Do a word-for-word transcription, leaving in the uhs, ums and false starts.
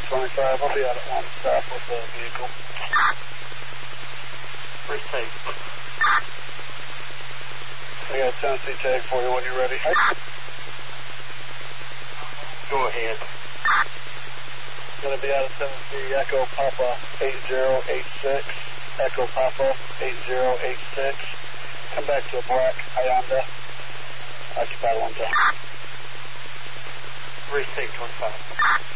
twenty-five. I'll be out at one stop with the vehicle. Receive. I got a Tennessee tag for you when you're ready. Go ahead. Going to be out of Tennessee, Echo Papa eight zero eight six. Echo Papa eight zero eight six. Come back to a black Hyundai. Occupied one time. Receive twenty-five.